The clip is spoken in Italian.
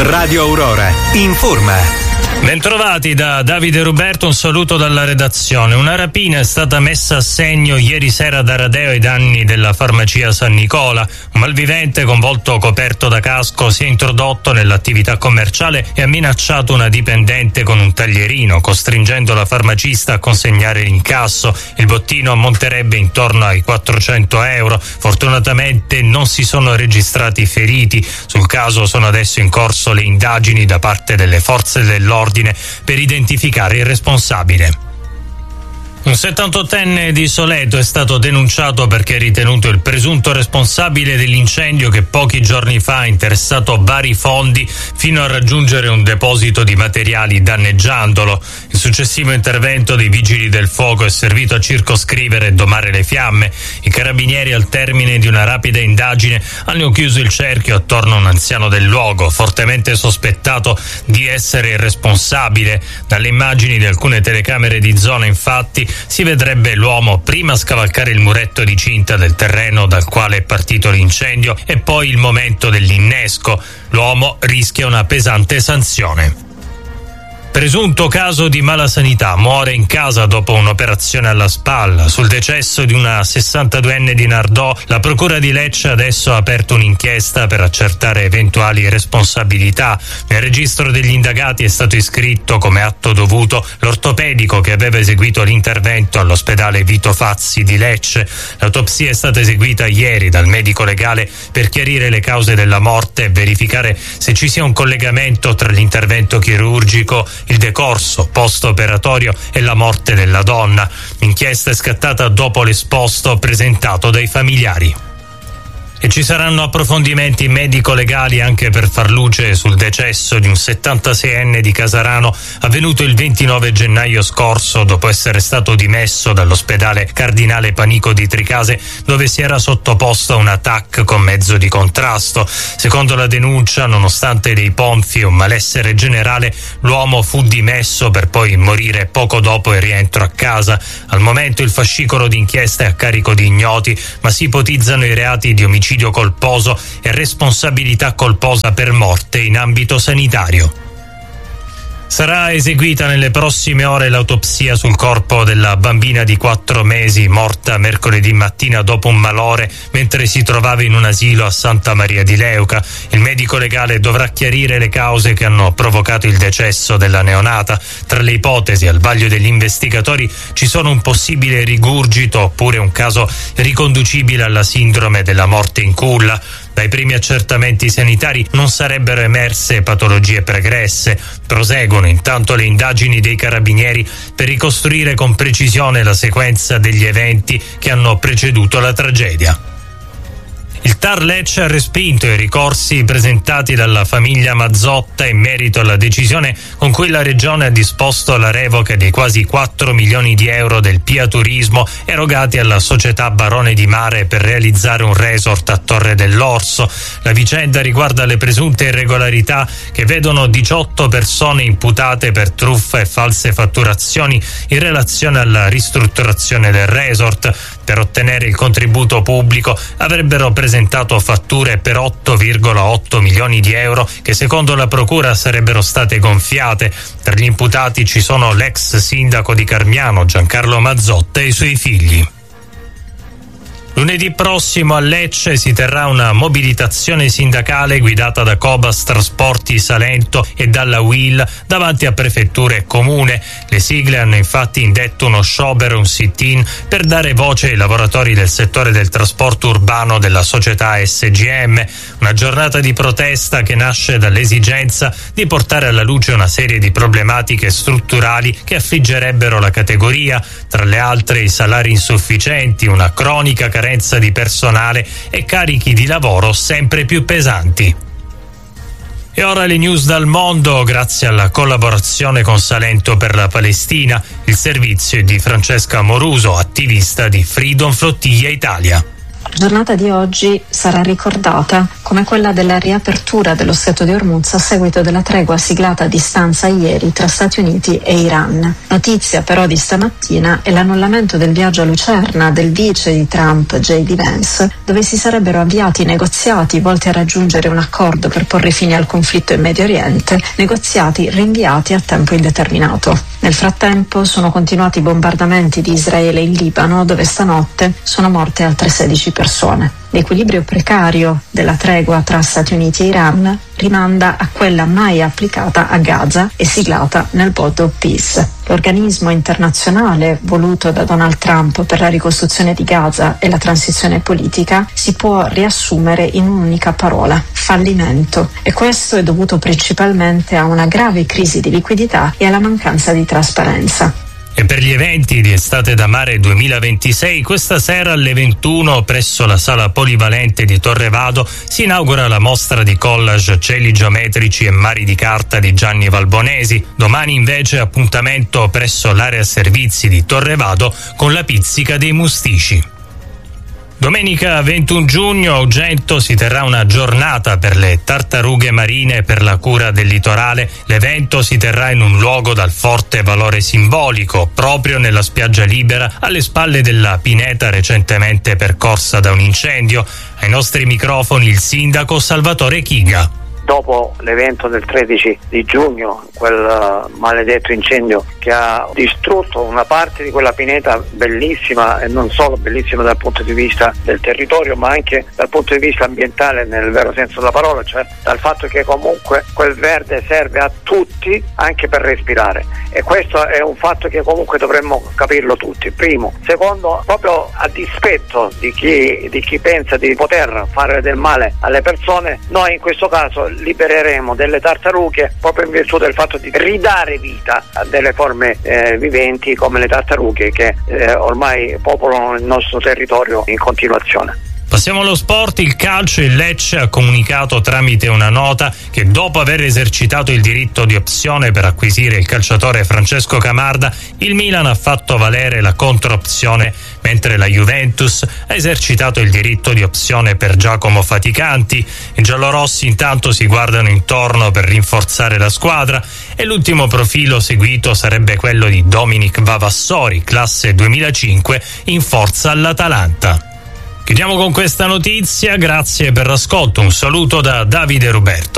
Radio Aurora informa. Bentrovati da Davide Ruberto, un saluto dalla redazione. Una rapina è stata messa a segno ieri sera ad Aradeo ai danni della farmacia San Nicola. Un malvivente con volto coperto da casco si è introdotto nell'attività commerciale e ha minacciato una dipendente con un taglierino, costringendo la farmacista a consegnare l'incasso. Il bottino ammonterebbe intorno ai 400 euro. Fortunatamente non si sono registrati feriti. Sul caso sono adesso in corso le indagini da parte delle forze dell'ordine per identificare il responsabile. Un 78enne di Soleto è stato denunciato perché è ritenuto il presunto responsabile dell'incendio che pochi giorni fa ha interessato vari fondi fino a raggiungere un deposito di materiali danneggiandolo. Il successivo intervento dei vigili del fuoco è servito a circoscrivere e domare le fiamme. I carabinieri, al termine di una rapida indagine, hanno chiuso il cerchio attorno a un anziano del luogo, fortemente sospettato di essere il responsabile. Dalle immagini di alcune telecamere di zona, infatti, si vedrebbe l'uomo prima scavalcare il muretto di cinta del terreno dal quale è partito l'incendio e poi il momento dell'innesco. L'uomo rischia una pesante sanzione. Presunto caso di malasanità, muore in casa dopo un'operazione alla spalla. Sul decesso di una 62enne di Nardò, la procura di Lecce adesso ha aperto un'inchiesta per accertare eventuali responsabilità. Nel registro degli indagati è stato iscritto come atto dovuto l'ortopedico che aveva eseguito l'intervento all'ospedale Vito Fazzi di Lecce. L'autopsia è stata eseguita ieri dal medico legale per chiarire le cause della morte e verificare se ci sia un collegamento tra l'intervento chirurgico, il decorso post-operatorio e la morte della donna. L'inchiesta è scattata dopo l'esposto presentato dai familiari. E ci saranno approfondimenti medico-legali anche per far luce sul decesso di un 76enne di Casarano avvenuto il 29 gennaio scorso dopo essere stato dimesso dall'ospedale Cardinale Panico di Tricase, dove si era sottoposto a una TAC con mezzo di contrasto. Secondo la denuncia, nonostante dei ponfi e un malessere generale, l'uomo fu dimesso per poi morire poco dopo il rientro a casa. Al momento il fascicolo d'inchiesta è a carico di ignoti, ma si ipotizzano i reati di omicidio colposo e responsabilità colposa per morte in ambito sanitario. Sarà eseguita nelle prossime ore l'autopsia sul corpo della bambina di 4 mesi morta mercoledì mattina dopo un malore mentre si trovava in un asilo a Santa Maria di Leuca. Il medico legale dovrà chiarire le cause che hanno provocato il decesso della neonata. Tra le ipotesi al vaglio degli investigatori ci sono un possibile rigurgito oppure un caso riconducibile alla sindrome della morte in culla. Dai primi accertamenti sanitari non sarebbero emerse patologie pregresse. Proseguono intanto le indagini dei carabinieri per ricostruire con precisione la sequenza degli eventi che hanno preceduto la tragedia. Il TAR Lecce ha respinto i ricorsi presentati dalla famiglia Mazzotta in merito alla decisione con cui la Regione ha disposto la revoca dei quasi 4 milioni di euro del PIA Turismo erogati alla società Barone di Mare per realizzare un resort a Torre dell'Orso. La vicenda riguarda le presunte irregolarità che vedono 18 persone imputate per truffa e false fatturazioni in relazione alla ristrutturazione del resort. Per ottenere il contributo pubblico avrebbero presentato fatture per 8,8 milioni di euro che secondo la procura sarebbero state gonfiate. Tra gli imputati ci sono l'ex sindaco di Carmiano Giancarlo Mazzotta e i suoi figli. Lunedì prossimo a Lecce si terrà una mobilitazione sindacale guidata da Cobas Trasporti Salento e dalla UIL davanti a prefetture e comune. Le sigle hanno infatti indetto uno sciopero e un sit-in per dare voce ai lavoratori del settore del trasporto urbano della società SGM. Una giornata di protesta che nasce dall'esigenza di portare alla luce una serie di problematiche strutturali che affliggerebbero la categoria, tra le altre i salari insufficienti, una cronica carenza di personale e carichi di lavoro sempre più pesanti. E ora le news dal mondo, grazie alla collaborazione con Salento per la Palestina. Il servizio è di Francesca Moruso, attivista di Freedom Flottiglia Italia. La giornata di oggi sarà ricordata come quella della riapertura dello Stretto di Hormuz a seguito della tregua siglata a distanza ieri tra Stati Uniti e Iran. Notizia però di stamattina è l'annullamento del viaggio a Lucerna del vice di Trump, J.D. Vance, dove si sarebbero avviati i negoziati volti a raggiungere un accordo per porre fine al conflitto in Medio Oriente, negoziati rinviati a tempo indeterminato. Nel frattempo sono continuati i bombardamenti di Israele in Libano, dove stanotte sono morte altre 16 persone. L'equilibrio precario della tregua tra Stati Uniti e Iran rimanda a quella mai applicata a Gaza e siglata nel Board of Peace. L'organismo internazionale voluto da Donald Trump per la ricostruzione di Gaza e la transizione politica si può riassumere in un'unica parola: fallimento. E questo è dovuto principalmente a una grave crisi di liquidità e alla mancanza di trasparenza. E per gli eventi di Estate da Mare 2026, questa sera alle 21 presso la sala polivalente di Torrevado si inaugura la mostra di collage Cieli geometrici e mari di carta di Gianni Valbonesi. Domani invece appuntamento presso l'area servizi di Torrevado con la pizzica dei Mustici. Domenica 21 giugno a Ugento si terrà una giornata per le tartarughe marine per la cura del litorale. L'evento si terrà in un luogo dal forte valore simbolico, proprio nella spiaggia libera alle spalle della pineta recentemente percorsa da un incendio. Ai nostri microfoni il sindaco Salvatore Chiga. Dopo l'evento del 13 di giugno, quel maledetto incendio che ha distrutto una parte di quella pineta bellissima, e non solo bellissima dal punto di vista del territorio ma anche dal punto di vista ambientale nel vero senso della parola, cioè dal fatto che comunque quel verde serve a tutti anche per respirare, e questo è un fatto che comunque dovremmo capirlo tutti. Primo. Secondo, proprio a dispetto di chi pensa di poter fare del male alle persone, noi in questo caso libereremo delle tartarughe proprio in virtù del fatto di ridare vita a delle forme viventi come le tartarughe che ormai popolano il nostro territorio in continuazione. Passiamo allo sport. Il calcio. Il Lecce ha comunicato tramite una nota che dopo aver esercitato il diritto di opzione per acquisire il calciatore Francesco Camarda, il Milan ha fatto valere la controopzione, mentre la Juventus ha esercitato il diritto di opzione per Giacomo Faticanti. I giallorossi intanto si guardano intorno per rinforzare la squadra e l'ultimo profilo seguito sarebbe quello di Dominic Vavassori, classe 2005, in forza all'Atalanta. Chiudiamo con questa notizia, grazie per l'ascolto, un saluto da Davide Roberto.